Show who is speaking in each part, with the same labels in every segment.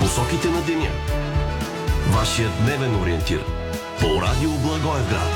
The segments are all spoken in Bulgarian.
Speaker 1: Посоките на деня. Вашият дневен ориентир по Радио Благоевград.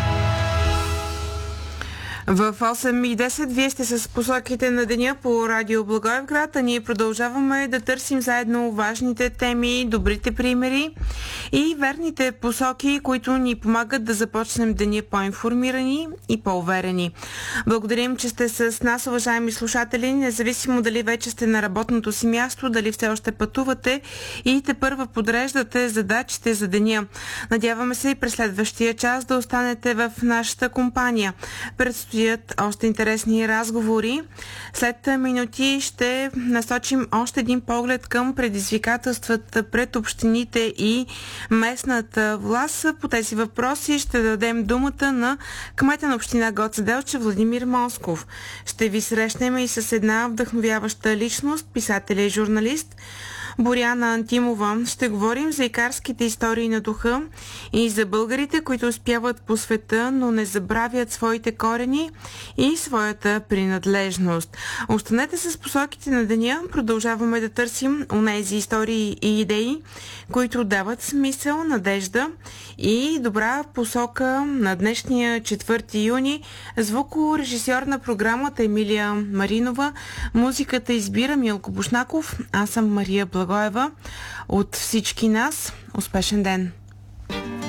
Speaker 2: В 8:10 вие сте с посоките на деня по Радио Благоевград, а ние продължаваме да търсим заедно важните теми, добрите примери и верните посоки, които ни помагат да започнем деня по-информирани и по-уверени. Благодарим, че сте с нас, уважаеми слушатели, независимо дали вече сте на работното си място, дали все още пътувате и тепърва подреждате задачите за деня. Надяваме се и през следващия час да останете в нашата компания. Предстоят още интересни разговори. След минути ще насочим още един поглед към предизвикателствата пред общините и местната власт. По тези въпроси ще дадем думата на кмета на община Гоце Делчев Владимир Москов. Ще ви срещнем и с една вдъхновяваща личност, писателя и журналист Боряна Антимова. Ще говорим за икарските истории на духа и за българите, които успяват по света, но не забравят своите корени и своята принадлежност. Останете с посоките на деня. Продължаваме да търсим онези истории и идеи, които дават смисъл, надежда и добра посока на днешния 4 юни. Звукорежисьор на програмата Емилия Маринова. Музиката избира Милко Бушнаков. Аз съм Мария Благоева. От всички нас, успешен ден!